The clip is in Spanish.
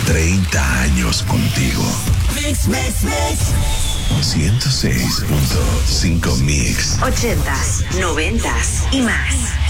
30 años contigo. Mix, mix, mix. 106.5 Mix. 80s, 90s y más.